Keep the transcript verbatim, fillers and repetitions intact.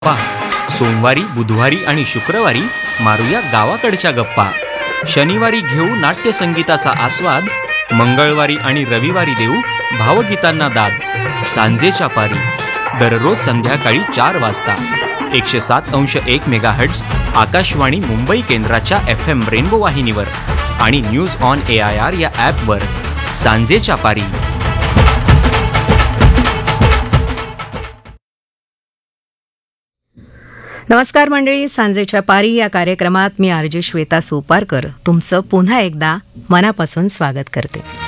पहा, सोमवारी, बुधवारी आणि शुक्रवारी मारूया गावाकडच्या गप्पा. शनिवारी घेऊ नाट्यसंगीताचा आस्वाद. मंगळवारी आणि रविवारी देऊ भावगीतांना दाद. सांजेच्या पारी दररोज संध्याकाळी चार वाजता एकशे सात अंश एक मेगाहर्ट्झ आकाशवाणी मुंबई केंद्राच्या एफ एम रेनबो वाहिनीवर आणि news on A I R या ॲपवर. सांजेच्या पारी. नमस्कार मंडळी, सांजेच्या पारी या कार्यक्रमात मी आर जे श्वेता सोपारकर तुमचं पुन्हा एकदा मनापासून स्वागत करते.